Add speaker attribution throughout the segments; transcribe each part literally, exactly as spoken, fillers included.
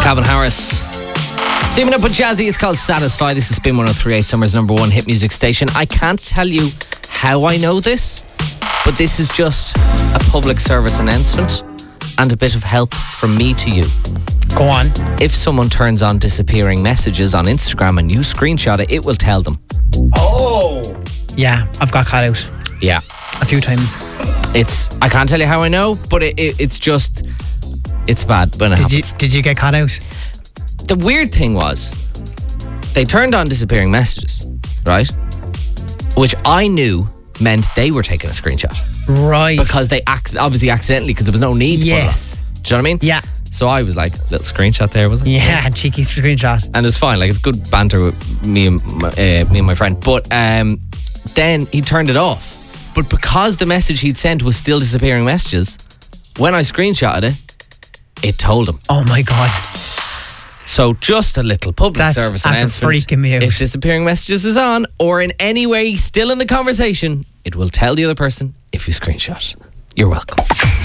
Speaker 1: Calvin Harris. Teaming up with Jazzy, it's called Satisfy. This is Spin one oh three point eight, Summer's number one hit music station. I can't tell you how I know this, but this is just a public service announcement and a bit of help from me to you.
Speaker 2: Go on.
Speaker 1: If someone turns on disappearing messages on Instagram and you screenshot it, it will tell them.
Speaker 2: Oh. Yeah, I've got caught out.
Speaker 1: Yeah.
Speaker 2: A few times.
Speaker 1: It's, I can't tell you how I know, but it, it, it's just, it's bad when it
Speaker 2: Did you,
Speaker 1: happens.
Speaker 2: did you get caught out?
Speaker 1: The weird thing was, they turned on disappearing messages, right? Which I knew meant they were taking a screenshot.
Speaker 2: Right.
Speaker 1: Because they ac- obviously accidentally, because there was no need to
Speaker 2: Yes.
Speaker 1: put it on. Do you know what I mean?
Speaker 2: Yeah.
Speaker 1: So I was like, little screenshot there, was it?
Speaker 2: Yeah, cheeky screenshot.
Speaker 1: And it's fine, like it's good banter with me and my, uh, me and my friend. But um, then he turned it off. But because the message he'd sent was still disappearing messages, when I screenshotted it, it told him.
Speaker 2: Oh my God.
Speaker 1: So just a little public
Speaker 2: That's
Speaker 1: service
Speaker 2: after
Speaker 1: announcement.
Speaker 2: freaking me out.
Speaker 1: If disappearing messages is on, or in any way still in the conversation, it will tell the other person if you screenshot. You're welcome.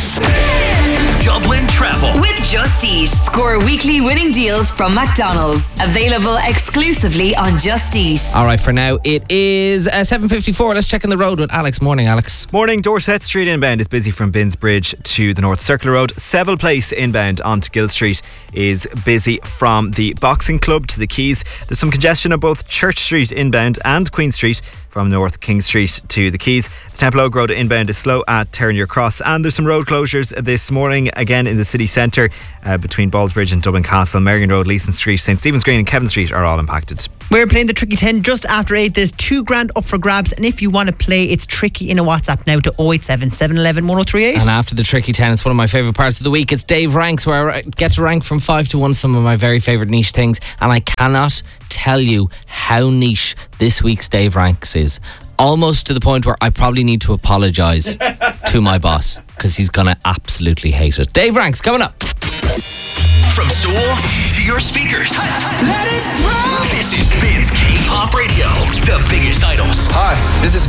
Speaker 3: Dublin Travel
Speaker 4: with Just Eat. Score weekly winning deals from McDonald's. Available exclusively on Just Eat.
Speaker 1: All right, for now it is uh, seven fifty-four. Let's check on the road with Alex. Morning, Alex.
Speaker 5: Morning. Dorset Street inbound is busy from Binsbridge to the North Circular Road. Seville Place inbound onto Gill Street is busy from the Boxing Club to the Quays. There's some congestion on both Church Street inbound and Queen Street from North King Street to the Quays. The Temple Oak Road inbound is slow at Ternier Cross, and there's some road closures this morning again in the city centre uh, between Ballsbridge and Dublin Castle. Merrion Road, Leeson Street, St Stephen's Green and Kevin Street are all impacted.
Speaker 2: We're playing the Tricky ten just after eight. There's two grand up for grabs, and if you want to play, it's tricky in a WhatsApp now to oh eight seven, seven one one, one oh three eight.
Speaker 1: And after the Tricky ten, it's one of my favourite parts of the week. It's Dave Ranks, where I get to rank from five to one some of my very favourite niche things, and I cannot tell you how niche this week's Dave Ranks is. Almost to the point where I probably need to apologise to my boss, because he's going to absolutely hate it. Dave Ranks coming up.
Speaker 3: from Seoul to your speakers. Let it roll. This is Spins K-Pop Radio, the biggest idols.
Speaker 6: Hi, this is